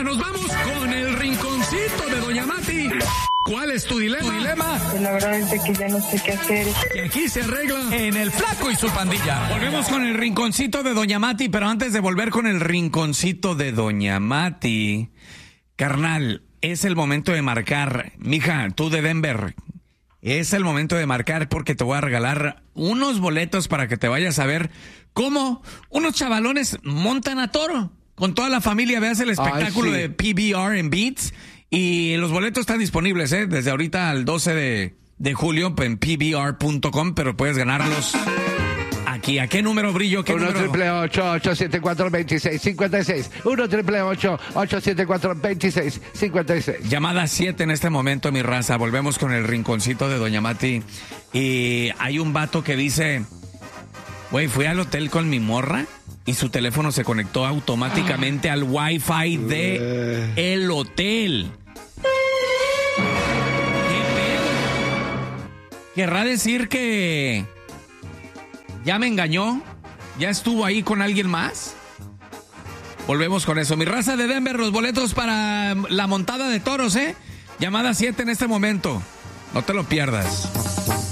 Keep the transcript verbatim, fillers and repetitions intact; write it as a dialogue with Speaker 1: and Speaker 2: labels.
Speaker 1: nos vamos con el rinconcito de Doña Mati. ¿Cuál es tu dilema? ¿Tu dilema?
Speaker 2: Pues la verdad es que ya no sé qué hacer.
Speaker 1: Y aquí se arregla en El Flaco y su pandilla. Volvemos con el rinconcito de Doña Mati, pero antes de volver con el rinconcito de Doña Mati, carnal, es el momento de marcar. Mija, tú de Denver, es el momento de marcar porque te voy a regalar unos boletos para que te vayas a ver cómo unos chavalones montan a toro. Con toda la familia, veas el espectáculo Ay, sí. de P B R en Beats. Y los boletos están disponibles, ¿eh? Desde ahorita al doce de julio en P B R punto com, pero puedes ganarlos aquí. ¿A qué número, Brillo? ¿Qué
Speaker 3: uno
Speaker 1: número?
Speaker 3: triple ocho, ocho siete cuatro, dos seis cinco seis. uno triple ocho, ocho siete cuatro, dos seis cinco seis.
Speaker 1: Llamada siete en este momento, mi raza. Volvemos con el rinconcito de Doña Mati. Y hay un vato que dice, güey, fui al hotel con mi morra y su teléfono se conectó automáticamente al Wi-Fi de el hotel. ¿Qué pedo? ¿Querrá decir que ya me engañó? ¿Ya estuvo ahí con alguien más? Volvemos con eso. Mi raza de Denver, los boletos para la montada de toros, ¿eh? Llamada siete en este momento. No te lo pierdas.